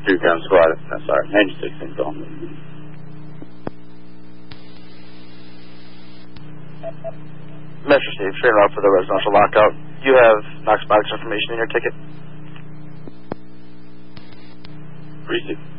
2 ground squad. Sorry, 96 info. Metro Steve, straight out for the residential lockout. You have Knox Box information in your ticket? Received.